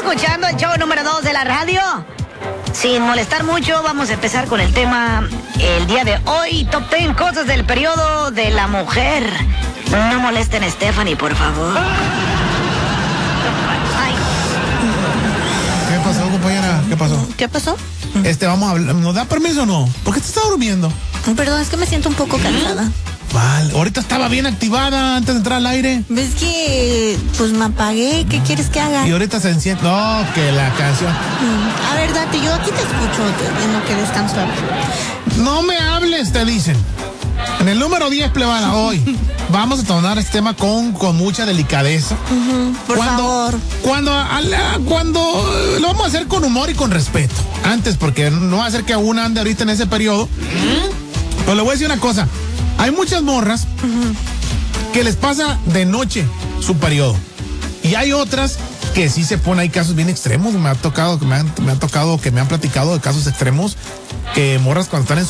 escuchando el show número 2 de la radio. Sin molestar mucho, vamos a empezar con el tema el día de hoy. Top 10 cosas del periodo de la mujer. No molesten a Stephanie, por favor. Ay. ¿Qué pasó, compañera? ¿Qué pasó? ¿Qué pasó? Vamos a hablar. ¿Nos da permiso o no? ¿Por qué te estás durmiendo? Perdón, es que me siento un poco cansada. Vale, ahorita estaba bien activada antes de entrar al aire. ¿Ves que pues me apagué? ¿Qué quieres que haga? Y ahorita se enciende. No, que la canción. A ver, date, yo aquí te escucho en lo que descanso. No me hables, te dicen. En el número 10, plebada, hoy vamos a tomar este tema con mucha delicadeza. Por favor. Cuando lo vamos a hacer con humor y con respeto. Antes, porque no va a ser que una ande ahorita en ese periodo. Pero le voy a decir una cosa. Hay muchas morras que les pasa de noche su periodo. Y hay otras que sí se ponen, hay casos bien extremos. Me han platicado de casos extremos que morras cuando están en su